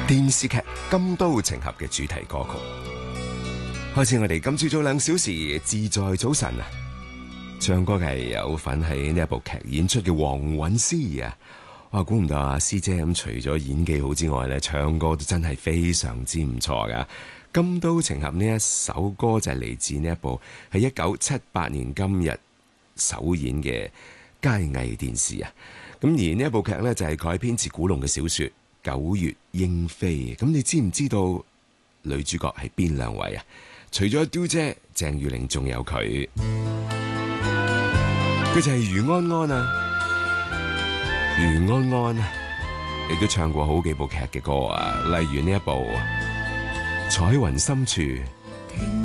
電視劇《金刀情俠》嘅主題歌曲，開始我哋今朝早2小時自在早晨啊！唱歌係有份喺呢一部劇演出嘅黃韻詩啊！哇，估唔到啊，師姐咁除咗演技好之外咧，唱歌都真係非常之唔錯噶。《金刀情俠》呢一首歌就係嚟自呢一部係1978年今日首演嘅佳藝電視啊！咁而呢一部劇咧就係改編自古龍嘅小說《九月鷹飛》。咁你知唔知道女主角係邊兩位啊？除咗嘟姐鄭裕玲，仲有佢就係余安安啊！余安安亦都唱過好幾部劇嘅歌啊，例如呢一部《彩雲深處》。